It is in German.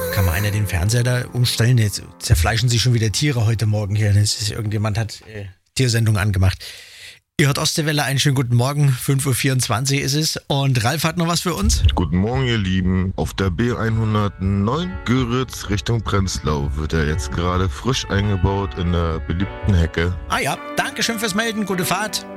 Kann mal einer den Fernseher da umstellen? Jetzt zerfleischen sich schon wieder Tiere heute Morgen hier. Irgendjemand hat Tiersendung angemacht. Ihr hört Ostseewelle, einen schönen guten Morgen. 5.24 Uhr ist es. Und Ralf hat noch was für uns. Guten Morgen, ihr Lieben. Auf der B109 Göritz Richtung Prenzlau wird er jetzt gerade frisch eingebaut in der beliebten Hecke. Ah ja, danke schön fürs Melden. Gute Fahrt.